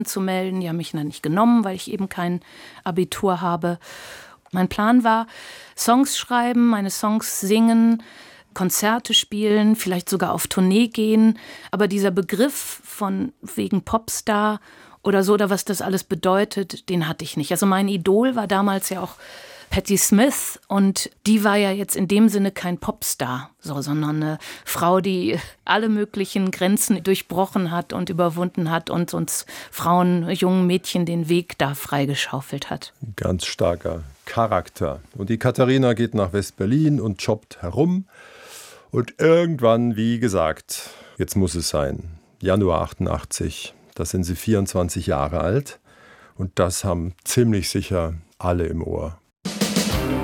zu melden. Die haben mich dann nicht genommen, weil ich eben kein Abitur habe. Mein Plan war, Songs schreiben, meine Songs singen, Konzerte spielen, vielleicht sogar auf Tournee gehen. Aber dieser Begriff von wegen Popstar oder so, oder was das alles bedeutet, den hatte ich nicht. Also mein Idol war damals ja auch Patti Smith und die war ja jetzt in dem Sinne kein Popstar, sondern eine Frau, die alle möglichen Grenzen durchbrochen hat und überwunden hat und uns Frauen, jungen Mädchen den Weg da freigeschaufelt hat. Ganz starker Charakter. Und die Katharina geht nach West-Berlin und jobbt herum. Und irgendwann, wie gesagt, jetzt muss es sein, Januar 88, da sind sie 24 Jahre alt. Und das haben ziemlich sicher alle im Ohr.